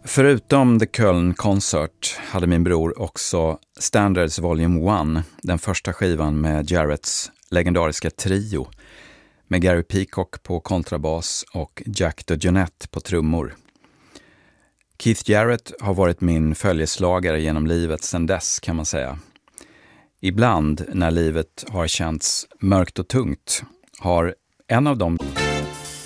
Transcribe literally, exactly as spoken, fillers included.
Förutom The Köln Concert hade min bror också Standards Volume ett, den första skivan med Jarretts legendariska trio med Gary Peacock på kontrabas och Jack DeJohnette på trummor. Keith Jarrett har varit min följeslagare genom livet sedan dess, kan man säga. Ibland när livet har känts mörkt och tungt har en av dem